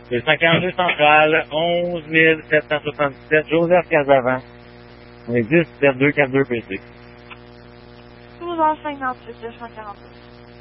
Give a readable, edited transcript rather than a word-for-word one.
C'est 142 central, 11 777, Joseph Casavant. On est 10 72 42 PC. 12h58, 148.